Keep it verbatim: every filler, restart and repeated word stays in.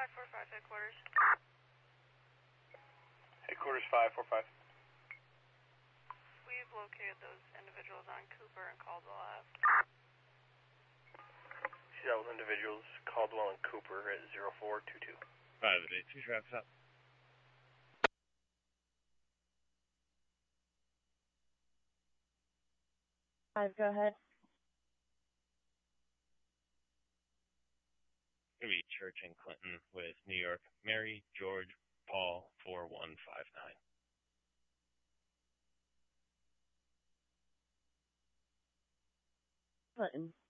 five four five headquarters. Headquarters five four five. We've located those individuals on Cooper and Caldwell Ave. See those individuals, Caldwell and Cooper at zero four two two. Five eight two, wraps up. Five, go ahead. Gonna be Church and Clinton with New York, Mary, George, Paul, four one five nine. Clinton.